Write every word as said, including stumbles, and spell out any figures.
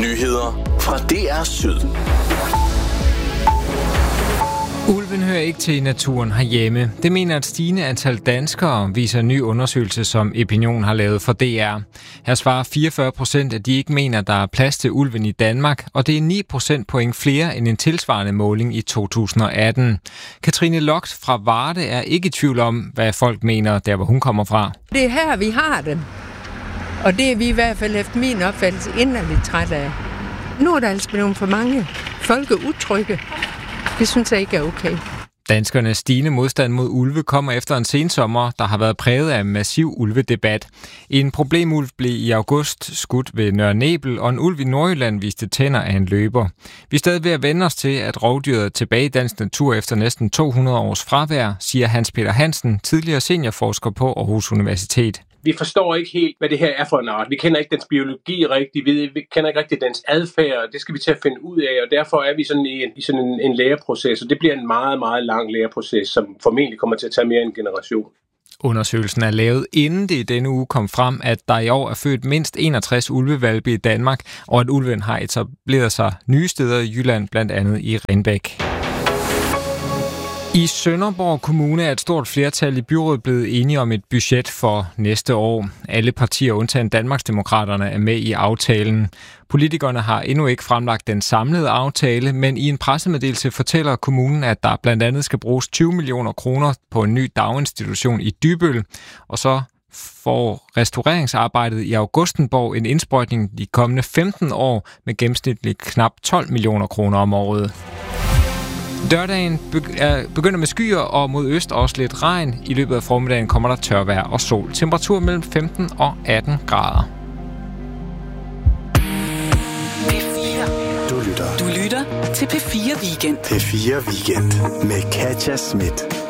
Nyheder fra D R Syd. Ulven hører ikke til naturen herhjemme. Det mener et stigende antal danskere, viser en ny undersøgelse, som Epinion har lavet for D R. Her svarer fireogfyrre procent, at de ikke mener, der er plads til ulven i Danmark, og det er ni procentpoint flere end en tilsvarende måling i to tusind og atten. Katrine Logt fra Varde er ikke i tvivl om, hvad folk mener, der hvor hun kommer fra. Det er her, vi har dem. Og det er vi i hvert fald efter min opfattelse inderligt træt af. Nu er der altså blevet for mange folk utrygge. Det synes jeg ikke er okay. Danskernes stigende modstand mod ulve kommer efter en sensommer, der har været præget af en massiv ulvedebat. En problemulv blev i august skudt ved Nørre Nebel, og en ulv i Nordjylland viste tænder af en løber. Vi er stadig ved at vende os til, at rovdyret er tilbage i dansk natur efter næsten to hundrede års fravær, siger Hans Peter Hansen, tidligere seniorforsker på Aarhus Universitet. Vi forstår ikke helt, hvad det her er for en art. Vi kender ikke dens biologi rigtigt, vi kender ikke rigtigt dens adfærd, det skal vi til at finde ud af, og derfor er vi sådan i, en, i sådan en, en læreproces, og det bliver en meget, meget lang læreproces, som formentlig kommer til at tage mere end en generation. Undersøgelsen er lavet, inden det i denne uge kom frem, at der i år er født mindst enogtres ulvehvalpe i Danmark, og at ulven har etableret sig nye steder i Jylland, blandt andet i Rindbæk. I Sønderborg Kommune er et stort flertal i byrådet blevet enige om et budget for næste år. Alle partier undtagen Danmarksdemokraterne er med i aftalen. Politikerne har endnu ikke fremlagt den samlede aftale, men i en pressemeddelelse fortæller kommunen, at der blandt andet skal bruges tyve millioner kroner på en ny daginstitution i Dybøl, og så får restaureringsarbejdet i Augustenborg en indsprøjtning de kommende femten år med gennemsnitligt knap tolv millioner kroner om året. Lørdagen begynder med skyer og mod øst også lidt regn. I løbet af formiddagen kommer der tørvejr og sol. Temperatur mellem femten og atten grader. P fire. Du lytter. Du lytter til P fire Weekend. P fire Weekend med Katja Schmidt.